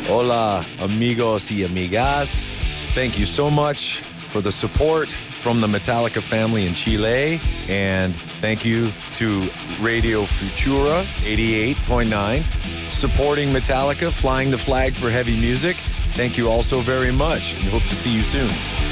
Hola, amigos y amigas. Thank you so much for the support from the Metallica family in Chile. And thank you to Radio Futura 88.9, supporting Metallica, flying the flag for heavy music. Thank you all so very much, and hope to see you soon.